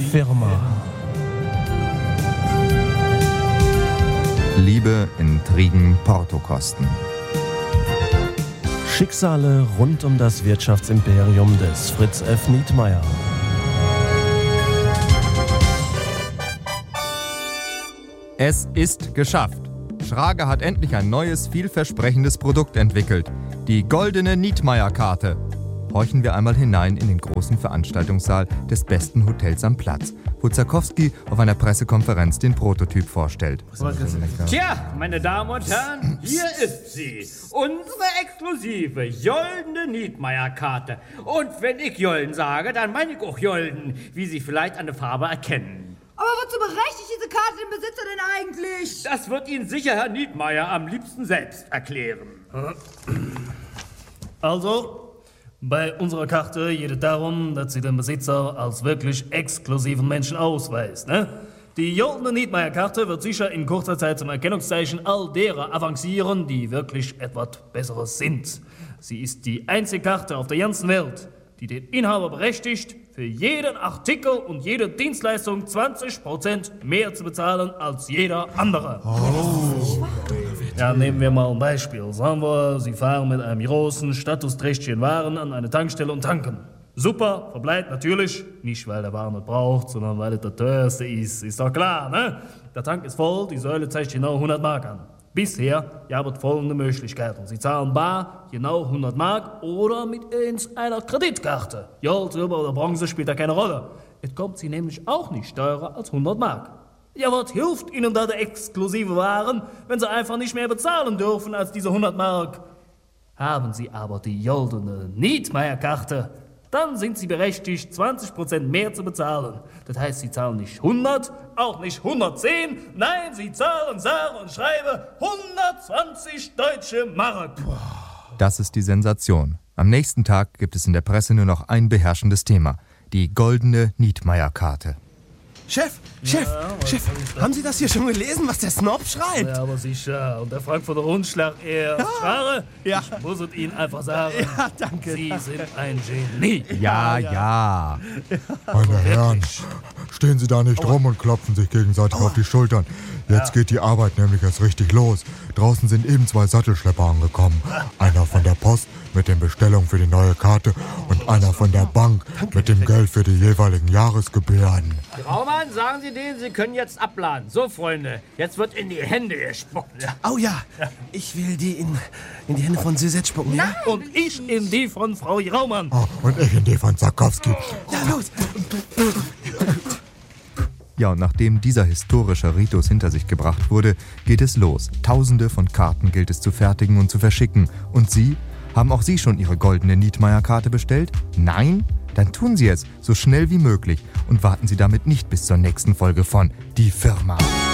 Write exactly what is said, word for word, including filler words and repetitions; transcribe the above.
Firma. Liebe, Intrigen, Portokosten. Schicksale rund um das Wirtschaftsimperium des Fritz F. Nietmeyer. Es ist geschafft. Schrage hat endlich ein neues, vielversprechendes Produkt entwickelt. Die goldene Nietmeyer-Karte. Horchen wir einmal hinein in den großen Veranstaltungssaal des besten Hotels am Platz, wo Zarkowski auf einer Pressekonferenz den Prototyp vorstellt. Tja, meine Damen und Herren, hier ist sie. Unsere exklusive Joldene Nietmeyer-Karte. Und wenn ich Jolden sage, dann meine ich auch Jolden, wie Sie vielleicht an der Farbe erkennen. Aber wozu berechtigt diese Karte den Besitzer denn eigentlich? Das wird Ihnen sicher Herr Nietmeyer am liebsten selbst erklären. Also, bei unserer Karte geht es darum, dass sie den Besitzer als wirklich exklusiven Menschen ausweist. Ne? Die Joldene Nietmeyer-Karte wird sicher in kurzer Zeit zum Erkennungszeichen all derer avancieren, die wirklich etwas Besseres sind. Sie ist die einzige Karte auf der ganzen Welt, die den Inhaber berechtigt, für jeden Artikel und jede Dienstleistung zwanzig Prozent mehr zu bezahlen als jeder andere. Oh. Ja, nehmen wir mal ein Beispiel. Sagen wir, Sie fahren mit einem großen, statusträchtigen Waren an eine Tankstelle und tanken. Super, verbleibt natürlich, nicht weil der Wagen nicht braucht, sondern weil es der teuerste ist. Ist doch klar, ne? Der Tank ist voll, die Säule zeigt genau hundert Mark an. Bisher gab es folgende Möglichkeiten. Sie zahlen bar, genau hundert Mark oder mit einer Kreditkarte. Gold, Silber oder Bronze spielt da keine Rolle. Es kommt sie nämlich auch nicht teurer als hundert Mark. Ja, was hilft Ihnen da der exklusive Waren, wenn Sie einfach nicht mehr bezahlen dürfen als diese hundert Mark? Haben Sie aber die Joldene Nietmeyer-Karte, dann sind Sie berechtigt, zwanzig Prozent mehr zu bezahlen. Das heißt, Sie zahlen nicht hundert, auch nicht hundertzehn, nein, Sie zahlen sage und schreibe hundertzwanzig deutsche Mark. Das ist die Sensation. Am nächsten Tag gibt es in der Presse nur noch ein beherrschendes Thema: die goldene Nietmeyer-Karte. Chef, Chef, ja, Chef, haben Sie das hier schon gelesen, was der Snob schreibt? Ja, aber sicher. Und der Frankfurter Rundschlag eher. Ja. Schare, ja. Ich muss es Ihnen einfach sagen. Ja, danke. Sie sind ein Genie. Ja, ja. ja. Meine Herren, stehen Sie da nicht Aua. rum und klopfen sich gegenseitig Aua. auf die Schultern. Jetzt ja. geht die Arbeit nämlich erst richtig los. Draußen sind eben zwei Sattelschlepper angekommen. Einer von der Post mit den Bestellungen für die neue Karte und einer von der Bank mit dem Geld für die jeweiligen Jahresgebühren. Graumann, sagen Sie denen, Sie können jetzt abladen. So, Freunde, jetzt wird in die Hände gespuckt. Oh ja, ich will die in, in die Hände von Suzette spucken. Nein, ja? Und ich in die von Frau Graumann. Oh, und ich in die von Zarkowski. Ja, los! Ja, und nachdem dieser historische Ritus hinter sich gebracht wurde, geht es los. Tausende von Karten gilt es zu fertigen und zu verschicken. Und Sie? Haben auch Sie schon Ihre goldene Nietmeyer-Karte bestellt? Nein? Dann tun Sie es so schnell wie möglich und warten Sie damit nicht bis zur nächsten Folge von Die Firma.